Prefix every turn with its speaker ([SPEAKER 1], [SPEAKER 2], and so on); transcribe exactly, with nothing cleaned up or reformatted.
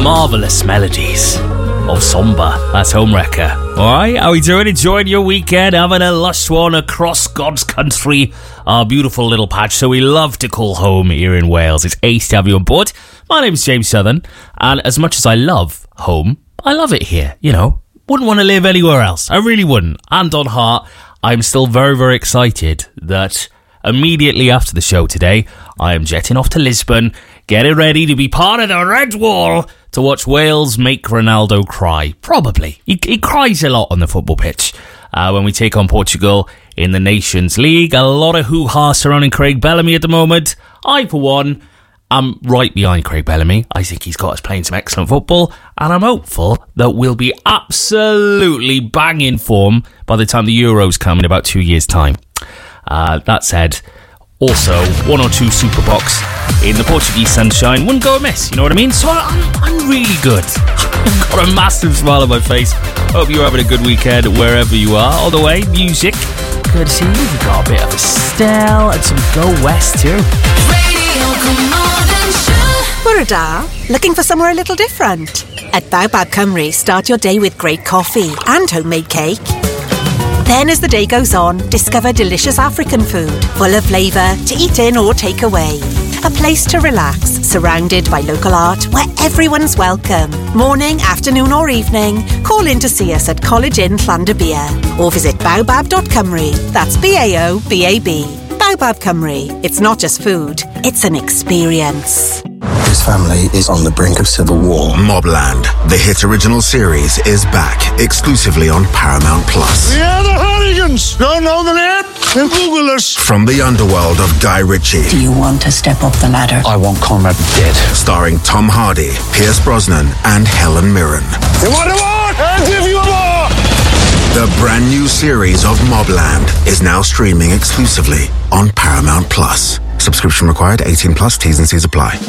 [SPEAKER 1] marvellous melodies of Samba. That's Homewrecker. Alright, how are we doing? Enjoying your weekend? Having a lush one across God's country, our beautiful little patch, so we love to call home here in Wales. It's ace to have you on board. My name's James Southern, and as much as I love home, I love it here, you know. Wouldn't want to live anywhere else. I really wouldn't. And on heart, I'm still very, very excited that immediately after the show today, I am jetting off to Lisbon, getting ready to be part of the Red Wall to watch Wales make Ronaldo cry. Probably. He, he cries a lot on the football pitch. Uh, when we take on Portugal in the Nations League, a lot of hoo-ha surrounding Craig Bellamy at the moment. I, for one, am right behind Craig Bellamy. I think he's got us playing some excellent football, and I'm hopeful that we'll be absolutely bang in form by the time the Euros come in about two years' time. Uh, that said, also, one or two Super Box in the Portuguese sunshine wouldn't go amiss, you know what I mean? So I'm, I'm really good. I've got a massive smile on my face. Hope you're having a good weekend wherever you are. All the way, music, courtesy, we've got a bit of Estelle and some Go West too.
[SPEAKER 2] Radio Carmarthen Show.
[SPEAKER 3] Bwrda, looking for somewhere a little different? At Baobab Cymru, start your day with great coffee and homemade cake. Then as the day goes on, discover delicious African food, full of flavour, to eat in or take away. A place to relax, surrounded by local art, where everyone's welcome. Morning, afternoon or evening, call in to see us at College Inn Llandybia or visit baobab dot cymru. That's B A O B A B. Baobab Cymru. It's not just food, it's an experience.
[SPEAKER 4] His family is on the brink of civil war.
[SPEAKER 5] Mobland, the hit original series, is back exclusively on Paramount Plus.
[SPEAKER 6] We are the Hardigans. Don't know the name? Then Google us.
[SPEAKER 5] From the underworld of Guy Ritchie.
[SPEAKER 7] Do you want to step up the ladder?
[SPEAKER 4] I want Conrad dead.
[SPEAKER 5] Starring Tom Hardy, Pierce Brosnan, and Helen Mirren.
[SPEAKER 6] You want a more? I'll give you a more.
[SPEAKER 5] The brand new series of Mobland is now streaming exclusively on Paramount Plus. Subscription required, eighteen plus, T's and C's apply.